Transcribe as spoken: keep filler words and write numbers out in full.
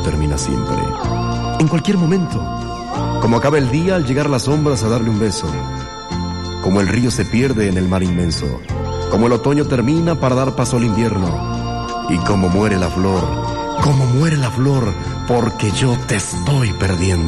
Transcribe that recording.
termina siempre. En cualquier momento. Como acaba el día al llegar las sombras a darle un beso. Como el río se pierde en el mar inmenso. Como el otoño termina para dar paso al invierno. Y como muere la flor, como muere la flor, porque yo te estoy perdiendo.